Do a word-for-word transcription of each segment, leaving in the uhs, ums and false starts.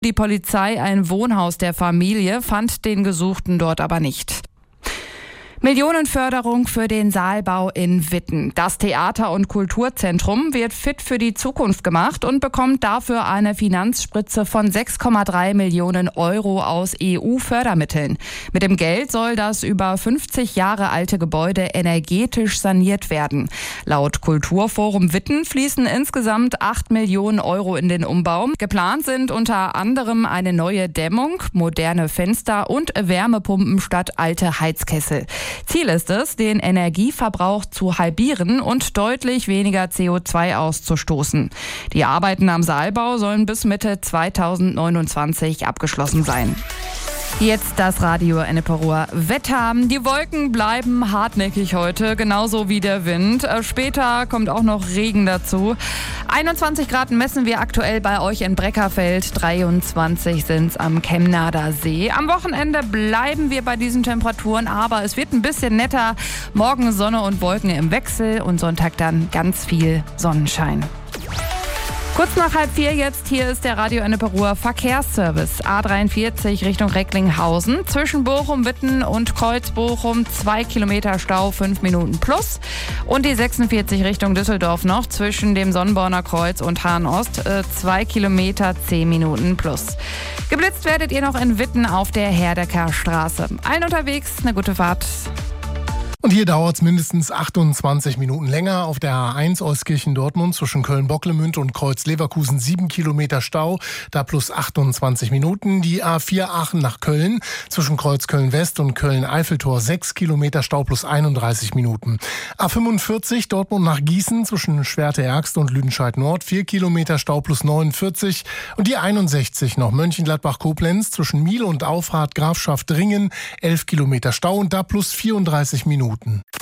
Die Polizei ein Wohnhaus der Familie, fand den Gesuchten dort aber nicht. Millionenförderung für den Saalbau in Witten. Das Theater- und Kulturzentrum wird fit für die Zukunft gemacht und bekommt dafür eine Finanzspritze von sechs Komma drei Millionen Euro aus E U-Fördermitteln. Mit dem Geld soll das über fünfzig Jahre alte Gebäude energetisch saniert werden. Laut Kulturforum Witten fließen insgesamt acht Millionen Euro in den Umbau. Geplant sind unter anderem eine neue Dämmung, moderne Fenster und Wärmepumpen statt alte Heizkessel. Ziel ist es, den Energieverbrauch zu halbieren und deutlich weniger C O zwei auszustoßen. Die Arbeiten am Saalbau sollen bis Mitte zweitausendneunundzwanzig abgeschlossen sein. Jetzt das Radio Enneperuer Wetter. Die Wolken bleiben hartnäckig heute, genauso wie der Wind. Später kommt auch noch Regen dazu. einundzwanzig Grad messen wir aktuell bei euch in Breckerfeld. dreiundzwanzig sind es am Chemnader See. Am Wochenende bleiben wir bei diesen Temperaturen, aber es wird ein bisschen netter. Morgen Sonne und Wolken im Wechsel und Sonntag dann ganz viel Sonnenschein. Kurz nach halb vier jetzt, hier ist der Radio Enneperuer Verkehrsservice. A dreiundvierzig Richtung Recklinghausen. Zwischen Bochum, Witten und Kreuzbochum zwei Kilometer Stau, fünf Minuten plus. Und die sechsundvierzig Richtung Düsseldorf noch zwischen dem Sonnborner Kreuz und Hahn-Ost äh, zwei Kilometer, zehn Minuten plus. Geblitzt werdet ihr noch in Witten auf der Herdecker Straße. Allen unterwegs, eine gute Fahrt. Und hier dauert es mindestens achtundzwanzig Minuten länger. Auf der A eins Euskirchen-Dortmund zwischen Köln-Bocklemünd und Kreuz-Leverkusen sieben Kilometer Stau, da plus achtundzwanzig Minuten. Die A vier Aachen nach Köln zwischen Kreuz Köln-West und Köln-Eiffeltor sechs Kilometer Stau plus einunddreißig Minuten. A fünfundvierzig Dortmund nach Gießen zwischen Schwerte-Ergst und Lüdenscheid-Nord vier Kilometer Stau plus neunundvierzig. Und die einundsechzig noch Mönchengladbach-Koblenz zwischen Miel und Aufrad Grafschaft-Dringen elf Kilometer Stau und da plus vierunddreißig Minuten.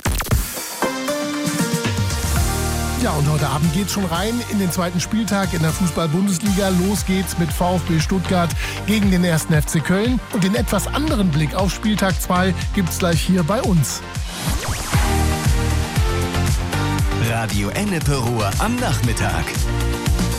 Ja, und heute Abend geht's schon rein in den zweiten Spieltag in der Fußball-Bundesliga. Los geht's mit VfB Stuttgart gegen den ersten F C Köln. Und den etwas anderen Blick auf Spieltag zwei gibt's gleich hier bei uns. Radio Enneperuer am Nachmittag.